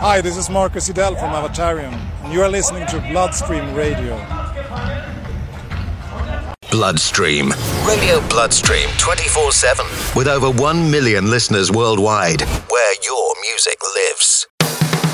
Hi, this is Marcus Idell from Avatarium, and you are listening to Bloodstream Radio. Bloodstream. Radio Bloodstream 24/7. With over 1 million listeners worldwide, where your music lives.